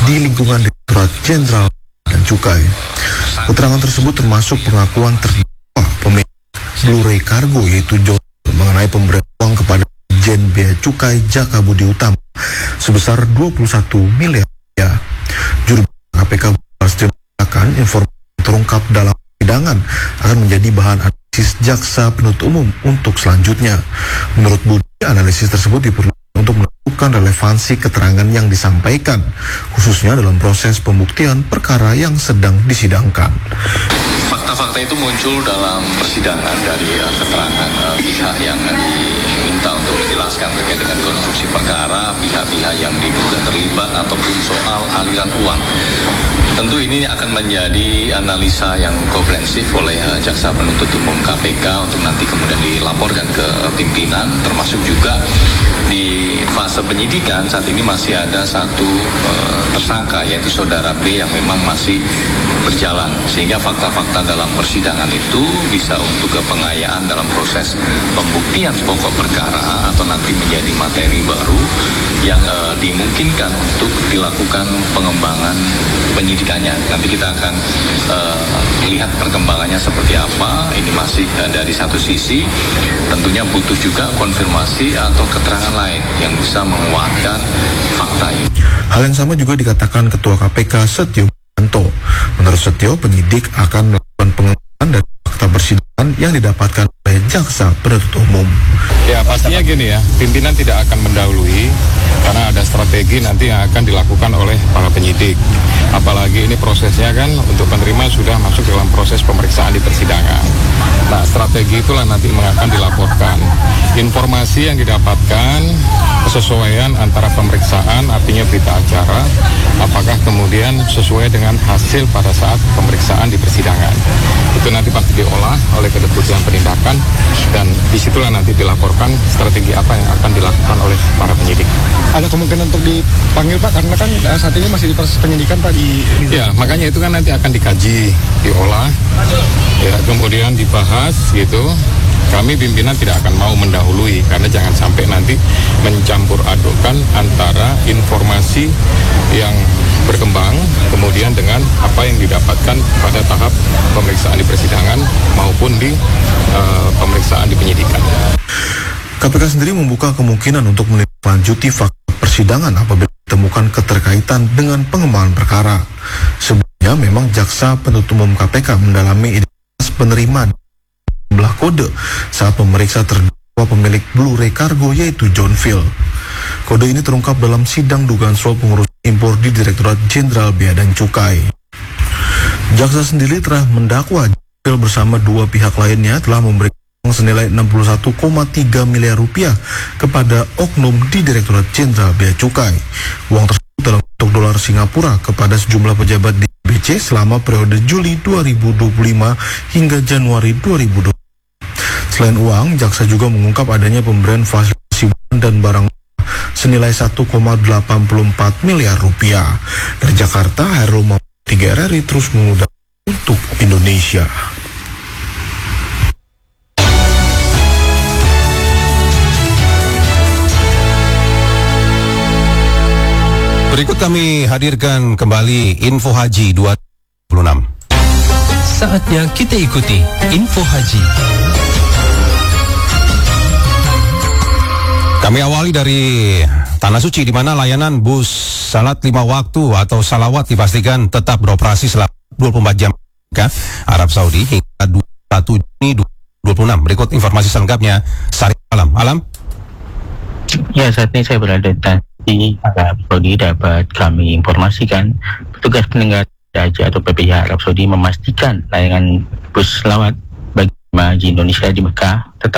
di lingkungan Direktorat Jenderal dan Cukai. Keterangan tersebut termasuk pengakuan terdakwa pemilik Blu-ray Cargo yaitu John mengenai pemberian uang kepada Jen Bea Cukai Jaka Budi Utama sebesar 21 miliar rupiah. Juru KPK mengatakan informasi terungkap dalam persidangan akan menjadi bahan analisis jaksa penuntut umum untuk selanjutnya. Menurut Budi, analisis tersebut diperlukan untuk menentukan relevansi keterangan yang disampaikan, khususnya dalam proses pembuktian perkara yang sedang disidangkan. Fakta-fakta itu muncul dalam persidangan dari keterangan pihak yang diminta untuk dijelaskan terkait dengan konstruksi perkara, pihak-pihak yang diduga terlibat ataupun soal aliran uang. Tentu ini akan menjadi analisa yang komprehensif oleh jaksa penuntut umum KPK untuk nanti kemudian dilaporkan ke pimpinan, termasuk juga di fase penyidikan saat ini masih ada satu tersangka yaitu saudara B yang memang masih berjalan, sehingga fakta-fakta dalam persidangan itu bisa untuk pengayaan dalam proses pembuktian pokok perkara atau nanti menjadi materi baru yang dimungkinkan untuk dilakukan pengembangan penyidikannya. Nanti kita akan lihat perkembangannya seperti apa. Ini masih dari satu sisi tentunya butuh juga konfirmasi atau keterangan lain yang bisa menguatkan fakta ini. Hal yang sama juga dikatakan Ketua KPK Setio Budi. Menurut Setio, penyidik akan melakukan pengembangan dari fakta persidangan yang didapatkan oleh jaksa penuntut umum. Ya pastinya gini ya, pimpinan tidak akan mendahului karena ada strategi nanti yang akan dilakukan oleh para penyidik. Apalagi ini prosesnya kan untuk penerima sudah masuk dalam proses pemeriksaan di persidangan. Nah, strategi itulah nanti akan dilaporkan. Informasi yang didapatkan, kesesuaian antara pemeriksaan, artinya berita acara, apakah kemudian sesuai dengan hasil pada saat pemeriksaan di persidangan. Itu nanti pasti diolah oleh Kedeputian Penindakan dan disitulah nanti dilaporkan strategi apa yang akan dilakukan oleh para penyidik. Ada kemungkinan untuk dipanggil Pak, karena kan saat ini masih di proses penyidikan Pak di... Ya, makanya itu kan nanti akan dikaji, diolah, ya kemudian dibahas gitu. Kami pimpinan tidak akan mau mendahului karena jangan sampai nanti mencampur adukkan antara informasi yang berkembang kemudian dengan apa yang didapatkan pada tahap pemeriksaan di persidangan maupun di pemeriksaan di penyidikan. KPK sendiri membuka kemungkinan untuk menindaklanjuti fakta persidangan apabila ditemukan keterkaitan dengan pengembangan perkara. Sebelumnya memang jaksa penuntut umum KPK mendalami identitas penerima jumlah kode saat memeriksa terdakwa pemilik Blu-ray Cargo yaitu John Phil. Kode ini terungkap dalam sidang dugaan suap pengurus impor di Direktorat Jenderal Bea dan Cukai. Jaksa sendiri telah mendakwa Phil bersama dua pihak lainnya telah memberikan uang senilai 61,3 miliar rupiah kepada oknum di Direktorat Jenderal Bea Cukai. Uang tersebut dalam bentuk dolar Singapura kepada sejumlah pejabat di BC selama periode Juli 2025 hingga Januari 2020. Selain uang, jaksa juga mengungkap adanya pemberian fasilitasi dan barang senilai 1,84 miliar rupiah. Dari Jakarta, Hairul Mahmud 3 RRI terus mengudara untuk Indonesia. Berikut kami hadirkan kembali Info Haji 2026. Saatnya kita ikuti Info Haji. Kami awali dari Tanah Suci di mana layanan bus salat 5 waktu atau salawat dipastikan tetap beroperasi selama 24 jam ke Arab Saudi hingga 21 Juni 2026. Berikut informasi selengkapnya. Sari Alam. Ya, saat ini saya berada di Arab Saudi. Dapat kami informasikan petugas penyelenggara haji atau PPH Arab Saudi memastikan layanan bus selawat bagi jemaah haji Indonesia di Mekah tetap